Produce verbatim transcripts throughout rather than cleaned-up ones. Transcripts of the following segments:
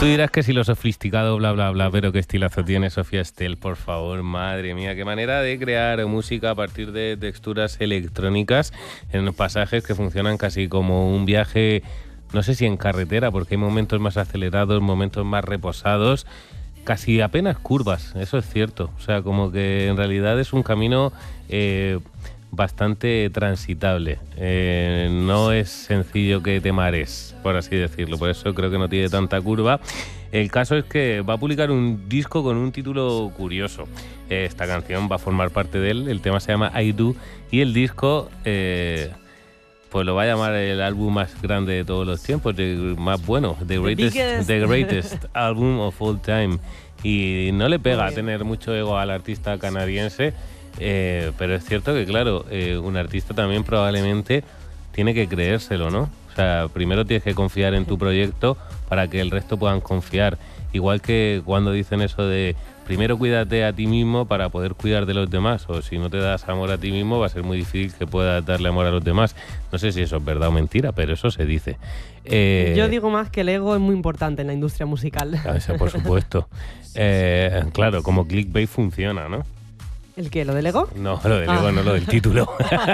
Tú dirás que si lo sofisticado, bla, bla, bla, pero qué estilazo tiene Sofía Estelle, por favor, madre mía, qué manera de crear música a partir de texturas electrónicas en pasajes que funcionan casi como un viaje, no sé si en carretera, porque hay momentos más acelerados, momentos más reposados, casi apenas curvas, eso es cierto, o sea, como que en realidad es un camino eh, bastante transitable, eh, no es sencillo que te mares, por así decirlo, por eso creo que no tiene tanta curva. El caso es que va a publicar un disco con un título curioso. Esta canción va a formar parte de él, el tema se llama I Do, y el disco eh, pues lo va a llamar el álbum más grande de todos los tiempos, de, más bueno, The Greatest, the greatest Album of All Time. Y no le pega a tener mucho ego al artista canadiense, eh, pero es cierto que, claro, eh, un artista también probablemente tiene que creérselo, ¿no? O sea, primero tienes que confiar en tu proyecto para que el resto puedan confiar. Igual que cuando dicen eso de primero cuídate a ti mismo para poder cuidar de los demás, o si no te das amor a ti mismo va a ser muy difícil que puedas darle amor a los demás. No sé si eso es verdad o mentira, pero eso se dice. Eh, Yo digo más que el ego es muy importante en la industria musical. Eso, por supuesto. eh, claro, como clickbait funciona, ¿no? ¿El qué? ¿Lo del ego? No, lo del ah. ego, no lo del título.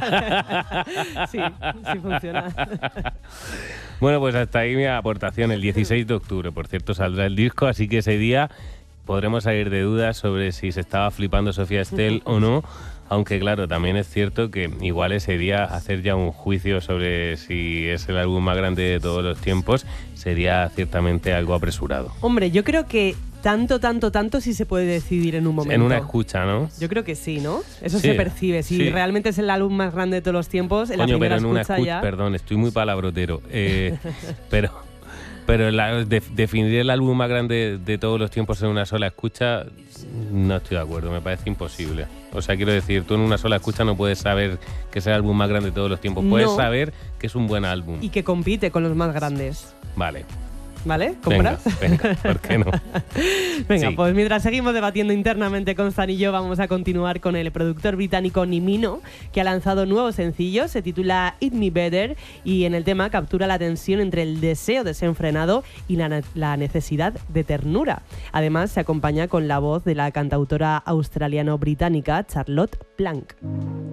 Sí, sí funciona. Bueno, pues hasta ahí mi aportación. El dieciséis de octubre, por cierto, saldrá el disco, así que ese día podremos salir de dudas sobre si se estaba flipando Sofía Estelle o no, aunque claro, también es cierto que igual ese día hacer ya un juicio sobre si es el álbum más grande de todos los tiempos sería ciertamente algo apresurado. Hombre, yo creo que tanto, tanto, tanto sí se puede decidir en un momento. En una escucha, ¿no? Yo creo que sí, ¿no? Eso sí, se percibe. Si sí. realmente es el álbum más grande de todos los tiempos, en Coño, la primera pero en una escucha escucha ya... Perdón, estoy muy palabrotero. Eh, pero pero la, de, definir el álbum más grande de todos los tiempos en una sola escucha, no estoy de acuerdo, me parece imposible. O sea, quiero decir, tú en una sola escucha no puedes saber que es el álbum más grande de todos los tiempos. Puedes no. saber que es un buen álbum. Y que compite con los más grandes. Vale. ¿Vale? ¿Compras? Venga, venga, ¿por qué no? Venga, sí. Pues mientras seguimos debatiendo internamente con Stan y yo, vamos a continuar con el productor británico Nimino, que ha lanzado nuevos sencillos, se titula Eat Me Better, y en el tema captura la tensión entre el deseo desenfrenado y la, la necesidad de ternura. Además, se acompaña con la voz de la cantautora australiano-británica Charlotte Plank.